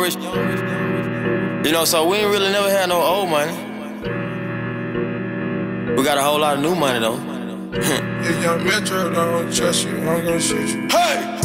rich. You know, so we ain't really never had no old money. We got a whole lot of new money though. If Young Metro don't trust you, I'm gonna shoot you. Hey!